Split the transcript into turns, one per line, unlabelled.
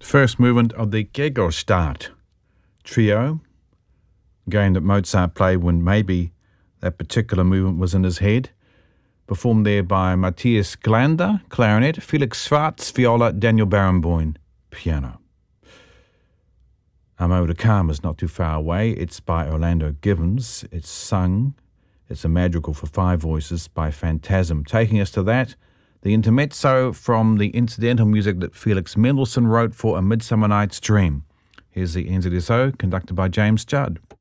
first movement of the Gegelstadt trio, a game that Mozart played when maybe that particular movement was in his head, performed there by Matthias Glander, clarinet, Felix Schwarz, viola, Daniel Barenboim, piano. Amo de Carme is not too far away. It's by Orlando Gibbons. It's sung. It's a madrigal for 5 voices by Phantasm. Taking us to that, the intermezzo from the incidental music that Felix Mendelssohn wrote for A Midsummer Night's Dream. Here's the NZSO, conducted by James Judd.